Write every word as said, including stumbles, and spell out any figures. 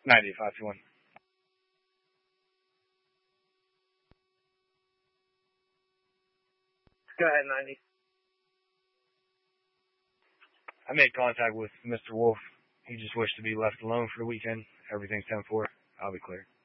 ninety five two one. Go ahead, ninety. I made contact with Mister Wolf. He just wished to be left alone for the weekend. Everything's ten four. I'll be clear.